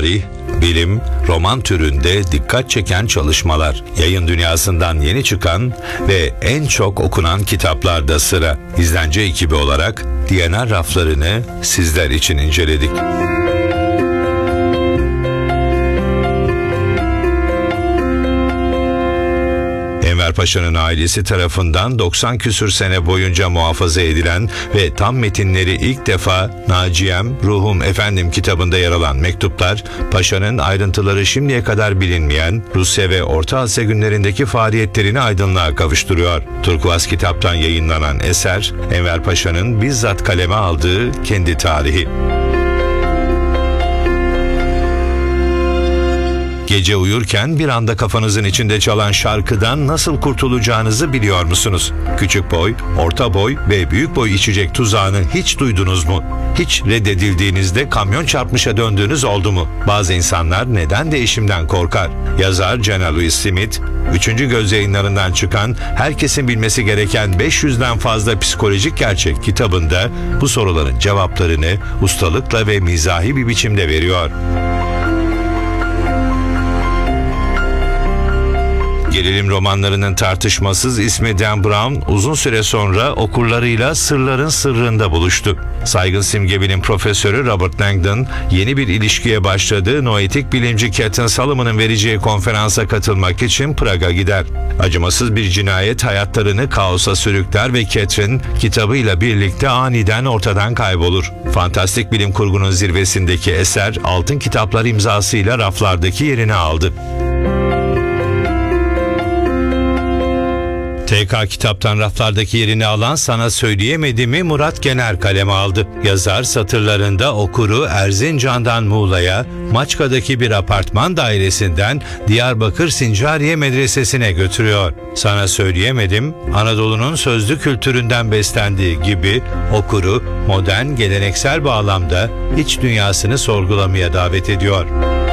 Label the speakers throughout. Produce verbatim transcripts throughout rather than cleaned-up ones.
Speaker 1: tarih, bilim, roman türünde dikkat çeken çalışmalar. Yayın dünyasından yeni çıkan ve en çok okunan kitaplarda sıra. İzlence ekibi olarak D N R raflarını sizler için inceledik. Enver Paşa'nın ailesi tarafından doksan küsür sene boyunca muhafaza edilen ve tam metinleri ilk defa Naciyem, Ruhum Efendim kitabında yer alan mektuplar, Paşa'nın ayrıntıları şimdiye kadar bilinmeyen Rusya ve Orta Asya günlerindeki faaliyetlerini aydınlığa kavuşturuyor. Turkuaz kitaptan yayınlanan eser, Enver Paşa'nın bizzat kaleme aldığı kendi tarihi. Gece uyurken bir anda kafanızın içinde çalan şarkıdan nasıl kurtulacağınızı biliyor musunuz? Küçük boy, orta boy ve büyük boy içecek tuzağını hiç duydunuz mu? Hiç reddedildiğinizde kamyon çarpmışa döndüğünüz oldu mu? Bazı insanlar neden değişimden korkar? Yazar Jenna Louise Smith, Üçüncü Göz Yayınlarından çıkan herkesin bilmesi gereken beş yüzden fazla psikolojik gerçek kitabında bu soruların cevaplarını ustalıkla ve mizahi bir biçimde veriyor. Gerilim romanlarının tartışmasız ismi Dan Brown uzun süre sonra okurlarıyla Sırların Sırrı'nda buluştu. Saygın simge bilim profesörü Robert Langdon yeni bir ilişkiye başladığı noetik bilimci Catherine Solomon'un vereceği konferansa katılmak için Prag'a gider. Acımasız bir cinayet hayatlarını kaosa sürükler ve Catherine kitabıyla birlikte aniden ortadan kaybolur. Fantastik bilim kurgunun zirvesindeki eser Altın Kitaplar imzasıyla raflardaki yerini aldı. T K kitaptan raflardaki yerini alan Sana Söyleyemedim'i Murat Gener kaleme aldı. Yazar satırlarında okuru Erzincan'dan Muğla'ya, Maçka'daki bir apartman dairesinden Diyarbakır Sincariye Medresesi'ne götürüyor. Sana Söyleyemedim, Anadolu'nun sözlü kültüründen beslendiği gibi okuru modern geleneksel bağlamda iç dünyasını sorgulamaya davet ediyor.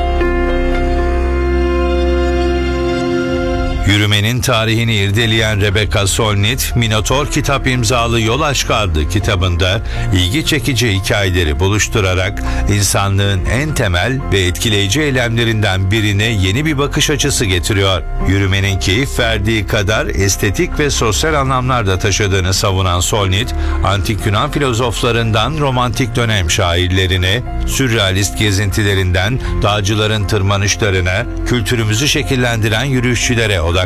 Speaker 1: Yürümenin tarihini irdeleyen Rebecca Solnit, Minotor kitap imzalı Yol Aşkı adlı kitabında ilgi çekici hikayeleri buluşturarak insanlığın en temel ve etkileyici eylemlerinden birine yeni bir bakış açısı getiriyor. Yürümenin keyif verdiği kadar estetik ve sosyal anlamlar da taşıdığını savunan Solnit, antik Yunan filozoflarından romantik dönem şairlerine, sürrealist gezintilerinden dağcıların tırmanışlarına, kültürümüzü şekillendiren yürüyüşçülere odaklanıyor.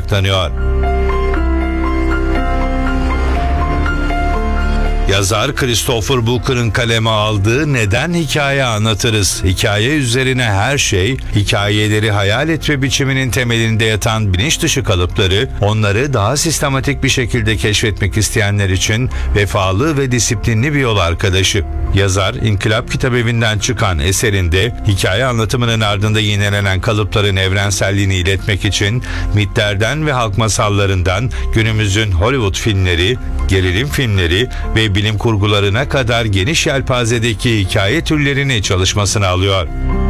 Speaker 1: Yazar Christopher Booker'ın kaleme aldığı Neden Hikaye Anlatırız? Hikaye üzerine her şey, hikayeleri hayal etme biçiminin temelinde yatan bilinç dışı kalıpları, onları daha sistematik bir şekilde keşfetmek isteyenler için vefalı ve disiplinli bir yol arkadaşı. Yazar, İnkılap Kitabevi'nden çıkan eserinde hikaye anlatımının ardında yinelenen kalıpların evrenselliğini iletmek için mitlerden ve halk masallarından günümüzün Hollywood filmleri, gerilim filmleri ve bilim kurgularına kadar geniş yelpazedeki hikaye türlerini çalışmasına alıyor.